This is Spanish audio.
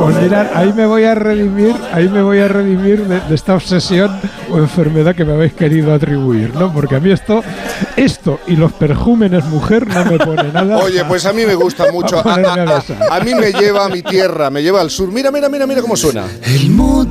Pues mirad, ahí me voy a redimir de esta obsesión o enfermedad que me habéis querido atribuir, ¿no? Porque a mí esto y los perjúmenes mujer no me pone nada. Oye, pues a mí me gusta mucho. A mí me lleva a mi tierra, me lleva al sur. Mira cómo suena.